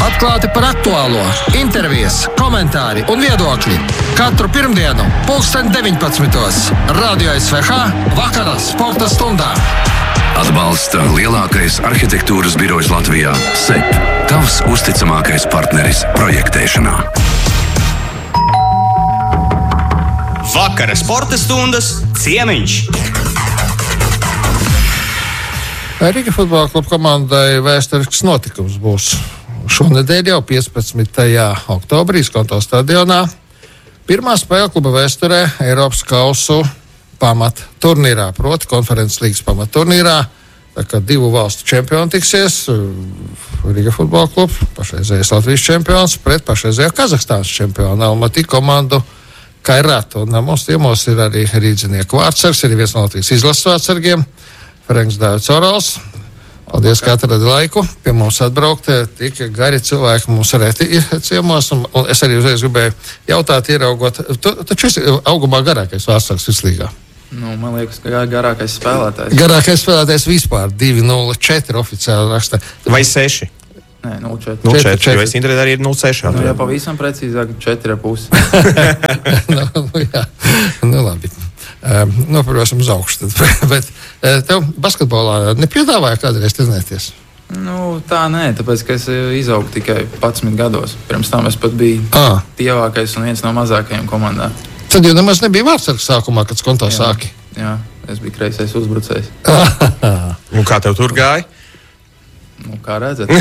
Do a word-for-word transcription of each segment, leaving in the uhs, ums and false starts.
Atklāti par aktuālo, intervijas, komentāri un viedokļi. Katru pirmdienu, pulksten deviņpadsmitos. Radio S V H vakarā sporta stundā. Atbalsta lielākais arhitektūras birojs Latvijā – S E P. Tavs uzticamākais partneris projektēšanā. Vakara sporta stundas ciemiņš. Rīga futbola kluba komandai vēsturisks notikums būs šonedēļ jau piecpadsmitajā oktobrī Skonto stadionā. Pirmā spēle kluba vēsturē Eiropas kausu pamat turnīrā, proti konferences līgas pamat turnīrā. Tā kā divu valstu čempioni tiksies, Rīga futbola klubs, pašreizējais Latvijas čempions, pret pašreizējo Kazahstānas čempionu Almatī komandu Kairat. Un mums ciemos ir arī rīdzinieku vārdsargs, arī viens no Latvijas izlases vārdsargiem, Frenks Dāvids Orals. Paldies, ka atradi laiku pie mums atbraukt. Tik gari cilvēki mums reti ir ciemos. Un, un es arī uzreiz gribēju jautāt, ieraugot. Tu taču esi augumā garākais vārdsargs vislīgā. Nu, man liekas, ka garākais spēlētājs. Garākais spēlētājs vispār. divi nulle četri oficiāli raksta. Vai seši? Nē, nulle četri. nulle četri, jo es interesi arī ir nulle seši. Nu, ja pavisam precīzāk, četri ar pusi. nu, nu, jā. Nu, labi. Um, Noprosim uz augšu. Bet uh, tev basketbolā nepiedāvāja kādreiz trenēties? Nu, tā nē, tāpēc, ka es izaugu tikai padsmit gados. Pirms tam es pat biju ah. tievākais un viens no mazākajiem komandā. Tad jau nemaz nebija vārdsargs sākumā, kad Skonto sāki. Jā, es biju kreisais uzbrucējs. Un kā tev tur gāja? Nu, kā redzat.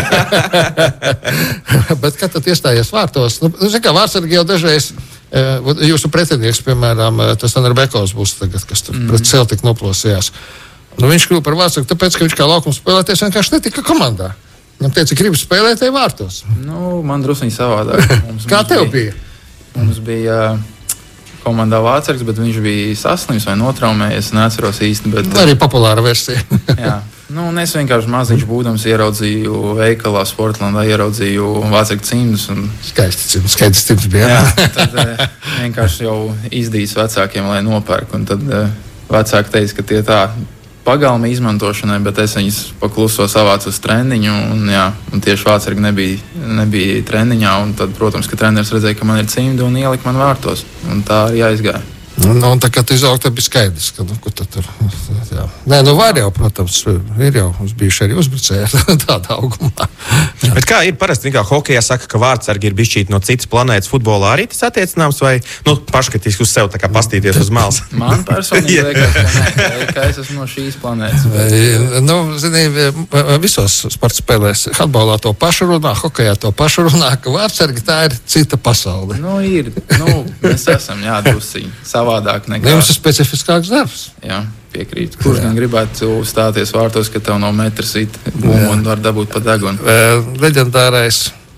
Bet kad tad iestājies vārtos? Nu, zin kā, vārdsargi jau dažreiz, jūsu pretinieks, piemēram, tas Tanner Bekovs būs tagad, kas tur mm. pret Celtic noplosījās. Nu, viņš kļuva par vārdsargu, tāpēc, ka viņš kā laukums spēlēties vienkārši netika komandā. Viņam teica, gribu spēlēt te vārtos. Nu, man druskuņi savādāk. Mums, kā mums tev bija? bija? Mums bija komandā vārdsargs, bet viņš bija saslims vai notraumējies, neatceros īsti. Bet, arī populāra versija. jā. Nu, un es vienkārši maziņš būdams ieraudzīju veikalā Sportlandā, ieraudzīju vārdsargu cimdus. Un... Skaisti cimdus, skaisti cimdus bija. Jā, tad vienkārši jau izdīs vecākiem, lai nopērk. Un tad vecāki teica, ka tie tā pagalma izmantošanai, bet es viņus pakluso savācu uz treniņu. Un, jā, un tieši vārdsargi nebija, nebija treniņā. Un tad, protams, ka treneris redzēja, ka man ir cimdi un ielika man vārtos. Un tā arī aizgāja. Un, un tā kā tu izaugi, tad bija skaidrs, ka, nu, ko tad tur, jā. Nē, nu var jau, protams, ir jau, mums bijuši arī uzbrucēji tādā augumā. Jā. Bet kā ir parasti, kā hokejā saka, ka vārdsargi ir bišķīti no citas planētas futbolā, arī tas attiecināms, vai, nu, paškatīsi uz sevi tā kā pastīties uz malas? Man personīgi liekas, ka, ne, ka es esmu no šīs planētas. Bet... Nu, zini, visos sporta spēlēs handbolā to pašu runā, hokejā to pašu runā, ka vārdsargi tā ir cita pasaule. Nu, ir, nu, mēs esam, jā, drusiņi. Savādāk nekā. Jums ir specifiskāks darbs. Jā, piekrīt. Kurš gan gribētu stāties vārtos, ka tev no metra sit bumu un var dabūt pa degunu? Leģendārais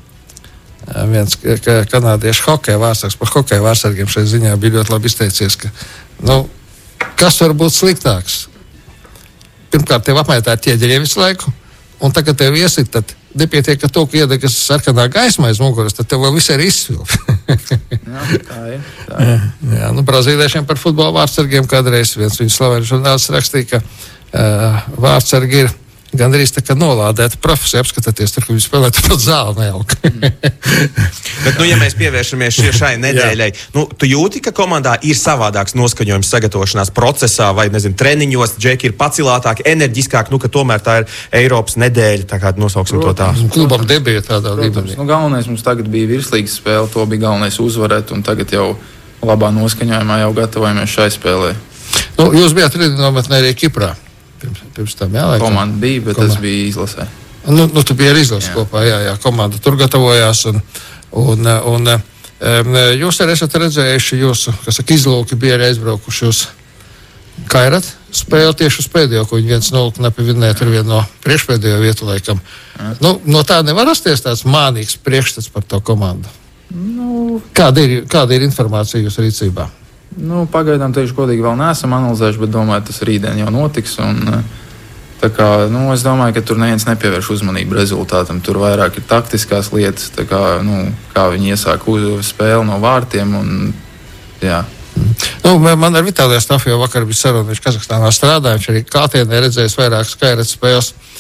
viens kanādiešu hokeja vārdsargs par hokeja vārdsargiem šai ziņā bija ļoti labi izteicies, ka, nu, kas var būt sliktāks? Pirmkārt, tev apmētā ķieģeļiem visu laiku, un tagad tev iesit, tad nepietiek, ka to, ka iedegas sarkanā gaismā aiz muguras, tad tev vēl viss ir izsvilp. Jā, tā ir. Tā ir. Jā, nu, brazīliešiem par futbola vārdsargiem kādreiz viens viņu slaveņu žurnālists rakstīja, ka uh, vārdsargi ir gandrīz tā kā nolādēta profesija, apskatāties tur, ka viņi spēlē tur pat zāli neaug. Bet, nu, ja mēs pievēršamies šai nedēļai, nu, tu jūti, ka komandā ir savādāks noskaņojums sagatavošanās procesā vai, nezinu, treniņos, džeki ir pacilātāki, enerģiskāki, nu, ka tomēr tā ir Eiropas nedēļa, tā kā nosauksim to tā. Klubam debija tādā līmenī. Nu, galvenais mums tagad bija virslīgas spēle, to bija galvenais uzvarēt, un tagad jau labā noskaņojumā jau gatavojamies šai spēlē. Nu, jūs bijāt treniņnometnē arī Kiprā. Pirms, pirms tam, jā, laikam. Komanda bija, bet Komanda. Es biju izlasē. Nu, nu tu biji ar izlasi kopā, jā, jā, komanda tur gatavojās, un, un, un um, jūs arī esat redzējuši jūsu, kas saka, izlūki bija arī aizbraukuši uz Kairat spēli tieši uz pēdējo, ko viņi viens nulle knapi vinnēja, tur vienu no priekšpēdējo vietu laikam. Nu, no tā nevar rasties tāds mānīgs priekšstats par to komandu. Nu, kāda ir, kāda ir informācija jūsu rīcībā? Nu, pagaidām, tieši godīgi, vēl neesam analizējuši, bet domāju, tas rītdien jau notiks. Un, tā kā, nu, es domāju, ka tur neviens nepievērš uzmanību rezultātam. Tur vairāk ir taktiskās lietas, tā kā, nu, kā viņi iesāk spēli no vārtiem. Un, jā. Nu, man ar Vitāliju Stafu jau vakar bija saruna, viņš Kazahstānā strādāja, viņš arī Kātienē redzējis vairākas Kairat spēles.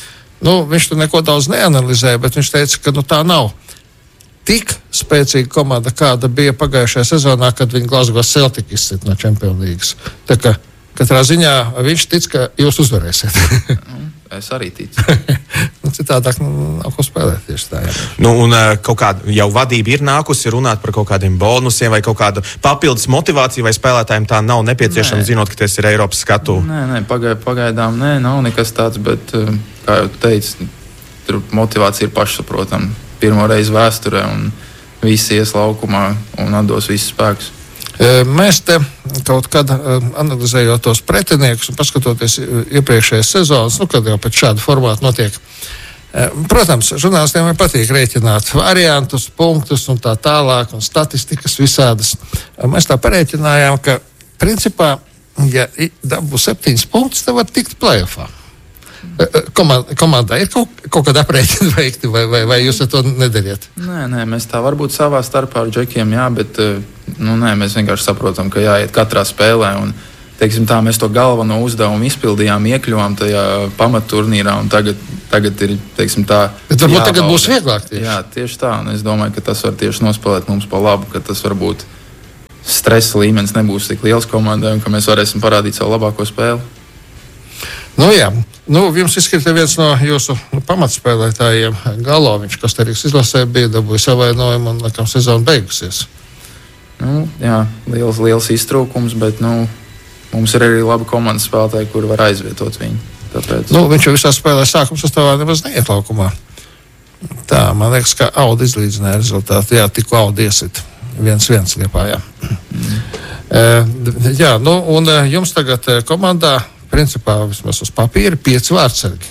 Nu, viņš tur neko daudz neanalizēja, bet viņš teica, ka nu, tā nav tik spēcīga komanda, kāda bija pagājušajā sezonā, kad viņi Glasgow Celtic izsit no Champions Leagues. Tā kā katrā ziņā viņš tic, ka jūs uzvarēsiet. Es arī ticu. Nu, citādāk nu, nav ko spēlēt tieši tā. Jā. Nu, un kaut kāda jau vadība ir nākusi runāt par kaut kādiem bonusiem vai kaut kādu papildus motivāciju, vai spēlētājiem tā nav nepieciešama, nē. Zinot, ka tas ir Eiropas skatu? Nē, nē, pagaidām nē, nav nekas tāds, bet, kā jau teicu, tur motivācija ir pašsaprotama. Pirmo reizi vēsturē un visi ies laukumā un atdos visus spēkus. Mēs te kaut kad analizējot tos pretiniekus un paskatoties iepriekšējās sezonas, nu, kad jau pēc šāda formāta notiek. Protams, žurnālistiem man patīk rēķināt variantus, punktus un tā tālāk, un statistikas visādas. Mēs tā parēķinājām, ka principā, ja dabū septiņas punktus, tad var tikt play-offā. Komanda, komandā ir kaut, kaut kāda aprēķina veikti, vai, vai, vai jūs to nedariet? Nē, nē, mēs tā varbūt savā starpā ar džekiem, jā, bet nu, nē, mēs vienkārši saprotam, ka jāiet katrā spēlē. Un, teiksim, tā, mēs to galveno uzdevumu izpildījām, iekļuvām tajā pamatturnīrā, un tagad, tagad ir, teiksim, tā. Bet varbūt jābauda. Tagad būs vieglāk tieši. Jā, tieši tā, un es domāju, ka tas var tieši nospēlēt mums pa labu, ka tas varbūt stresa līmenis nebūs tik liels komandai, un ka mēs varēsim parādīt savu labāko spēli. Nu, jā, nu, jums izskrita viens no jūsu nu, pamatspēlētājiem, Galoviņš, kas arī izlasē bija, dabūja savainojumu un, laikam, sezona beigusies. Nu, jā, liels, liels iztrūkums, bet, nu, mums ir arī labi komandas spēlētāji, kuri var aizvietot viņu. Tāpēc... Nu, viņš jau visā spēlē sākums sastāvā nemaz neiet laukumā. Tā, man liekas, ka Audi izlīdzināja rezultātu. Jā, tikko Audi iesit. Viens viens Liepājā. Mm. E, jā, nu, un jums tagad komandā principā vismaz uz papīra pieci vārdsargi.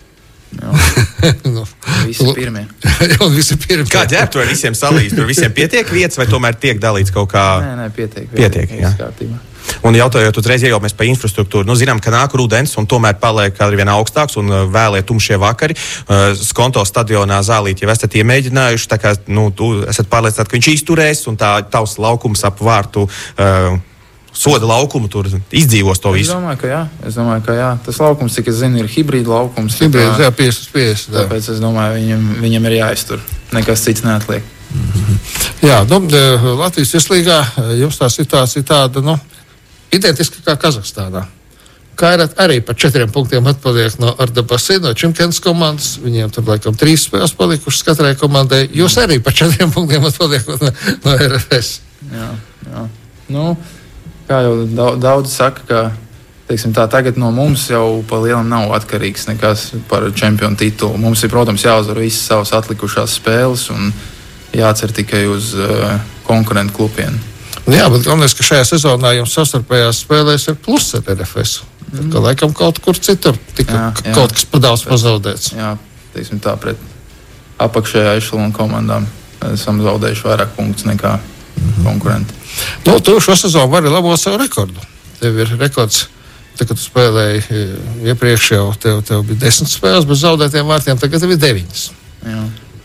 nu, visi pirmie. un visi pirmie. Kā ģērbt, vai visiem salīdz? Tur visiem pietiek vietas, vai tomēr tiek dalīts kaut kā? Nē, nē, pietiek. Pietiek, jā. Kārtībā. Un jautājot uzreiz, ja jau mēs par infrastruktūru, nu zinām, ka nāk rudens un tomēr paliek ar vien augstāks un vēlie tumšie vakari. Uh, Skonto stadionā zālīt jau esat iemēģinājuši, tā kā, nu, tu esat pārliecināti, ka viņš izturēs un tā tavs laukums ap vārtu uh, soda laukumu tur izdzīvos to visu. Es domāju, ka jā. Es domāju, ka jā. Tas laukums, cik es zinu, ir hibrīda laukums. Hibrīds, jā, piecdesmit piecdesmit. Tāpēc es domāju, viņam, viņam ir jāiztur. Nekas cits neatliek. Mm-hmm. Jā, nu, Latvijas virslīgā jums tā situācija tāda, nu, identiska kā Kazahstānā. Kā ir arī par četriem punktiem atpaliek no Ardabasi, no Čimkenas komandas. Viņiem tur, laikam, trīs spēles palikušas katrai komandai. Jūs arī par četriem punktiem atpaliekot no, no R F S. Jā, jā. Nu, kā jau daudzi saka, ka teiksim, tā, tagad no mums jau pa lielam nav atkarīgs nekas par čempionu titulu. Mums ir, protams, jāuzvar visas savas atlikušās spēles un jācer tikai uz uh, konkurentu klubiem. Jā, bet galvenais, ka šajā sezonā jums savstarpējās spēlēs ir plus ar R F S. Mm. Tā kā laikam kaut kur citur tika jā, jā, kaut kas padaudz pazaudēts. Jā, teiksim tā, pret apakšējā ešalonu komandām esam zaudējuši vairāk punktus nekā mm-hmm. konkurenti. Nu, tu šo sezonu vari labot savu rekordu. Tev ir rekords, tā, kad tu spēlēji iepriekš jau, tev, tev bija desmit spēles bez zaudētiem vārtiem, tagad tev ir deviņas. Jā.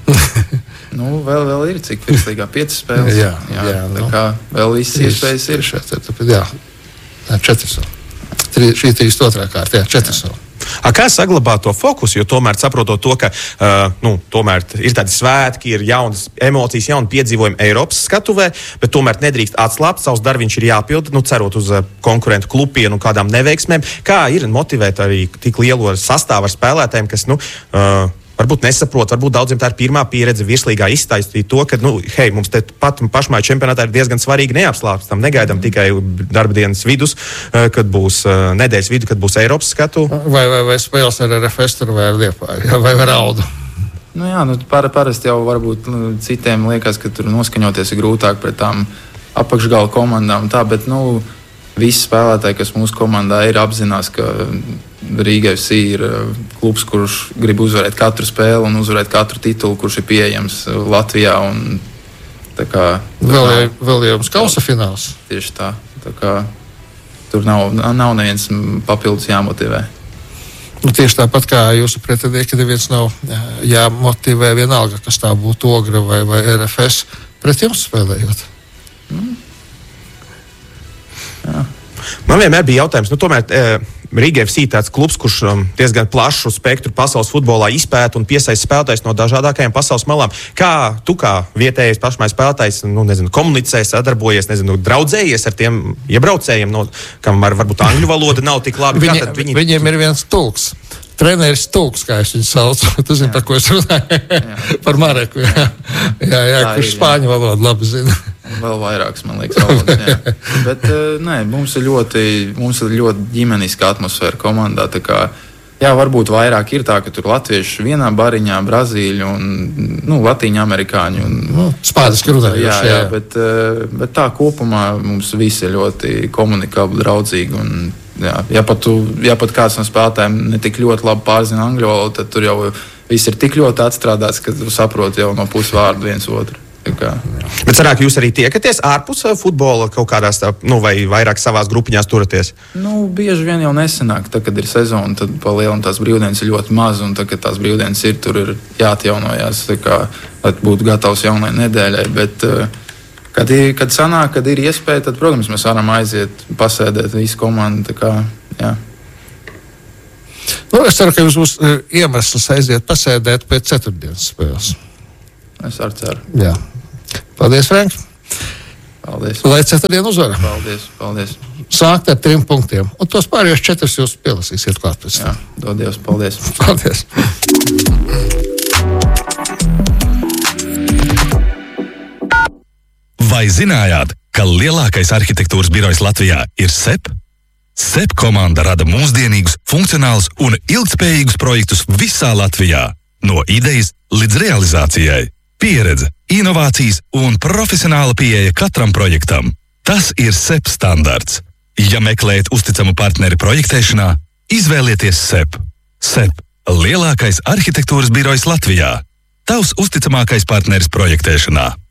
nu, vēl, vēl ir, cik virslīgā piecas spēles. jā, jā, jā, tā nu, kā vēl visas iespējas ir. Šeit, jā, četras vēl. Šī trīs otrā kārta, jā, četras vēl. A, kā saglabāt to fokusu, jo tomēr saprotot to, ka uh, nu, tomēr ir tādi svētki, ir jaunas emocijas, jauni piedzīvojumi Eiropas skatuvē, bet tomēr nedrīkst atslābt, savs darbiņš ir jāpilda, nu, cerot uz uh, konkurentu klupienu un kādām neveiksmēm. Kā ir motivēt arī tik lielo sastāvu ar spēlētājiem, kas, nu, uh, varbūt nesaprot, varbūt daudziem tā ir pirmā pieredze virslīgā iztaistīt to, ka, nu, hei, mums te pat pašmāju čempionātā ir diezgan svarīgi neapslāpstam, negaidam tikai darba dienas vidus, kad būs nedēļas vidu, kad būs Eiropas skatu. Vai, vai, vai spēles ar R F S tur vai ar Liepāju, vai ar Audu? Nu jā, nu, par, parasti jau varbūt nu, citiem liekas, ka tur noskaņoties ir grūtāk pret tām apakšgala komandām, tā, bet, nu, visi spēlētāji, kas mūsu komandā ir, apzinās, ka Rīga F C ir klubs, kurš grib uzvarēt katru spēli un uzvarēt katru titulu, kurš ir pieejams Latvijā. Un, tā kā, vēl, nav, vēl jums kausa fināls. Tieši tā. Tā kā, tur nav, nav neviens papildus jāmotivē. Nu, tieši tāpat kā jūsu pretinieki, neviens nav jāmotivē vienalga, kas tā būtu Ogra vai, vai R F S pret jums spēlējot. Mm. Jā. Man vienmēr bija jautājums, nu, tomēr, Riga F C tāds klubs, kurš um, diezgan plašu spektru pasaules futbolā izpēta un piesaista spēlētājus no dažādākajām pasaules malām. Kā tu kā vietējais pašmais spēlētājs, nu, nezinu, komunicē, sadarbojies, nezinu, draudzējies ar tiem iebraucējiem, no, kam var, varbūt angļu valoda nav tik labi. Viņi, viņi... Viņiem ir viens tulks. Treneris Tulks, kā es viņu saucu. Tu zini, par ko es runāju? Par Mareku, jā. Jā, jā, kurš spāņu valodu labi zina. Vēl vairākas, man liekas, valodas, jā. Bet, nē, mums ir ļoti, mums ir ļoti ģimeniska atmosfēra komandā, tā kā, jā, varbūt vairāk ir tā, ka tur latvieši vienā bariņā, Brazīļu un, nu, latīņu amerikāņu. Un, nu, spāniski runājuši, jā. Jā, jā, bet, bet tā kopumā mums visi ir ļoti komunikabli, draudzīgi un, jā, ja pat, tu, ja pat kāds no spēlētājiem ne tik ļoti labi pārzina angļu valodu, tad tur jau viss ir tik ļoti atstrādāts, ka tu saproti jau no pusvārdu viens otru. Bet cerāk, jūs arī tiekaties ārpus futbola kaut kādās, nu, vai vairāk savās grupiņās turaties? Nu, bieži vien jau nesanāk. Tad, kad ir sezona, tad pa lielam tās brīvdienas ir ļoti maz, un tad, kad tās brīvdienas ir, tur ir jāatjaunojās, tā kā, lai būtu gatavs jaunai nedēļai. Bet, kad, ir, kad sanāk, kad ir iespēja, tad, protams, mēs varam aiziet, pasēdēt visu komandu, tā kā, jā. Nu, es ceru, ka jums būs iemesls aiziet pasēdēt pēc ceturtdienas spēles. Es arī ceru. Jā. Paldies, Frank. Paldies. Lai ceturtdien uzvara. Paldies, paldies. Sākt ar trim punktiem. Un tos pārējos četrus jūs pielasīsiet klāt pēc tam. Jā, dod Dievs, paldies. Paldies. Vai zinājāt, ka lielākais arhitektūras birojs Latvijā ir S E P? S E P komanda rada mūsdienīgus, funkcionālus un ilgtspējīgus projektus visā Latvijā. No idejas līdz realizācijai. Pieredze, inovācijas un profesionāla pieeja katram projektam. Tas ir S E P standarts. Ja meklējat uzticamu partneri projektēšanā, izvēlieties S E P. S E P – lielākais arhitektūras birojs Latvijā. Tavs uzticamākais partneris projektēšanā.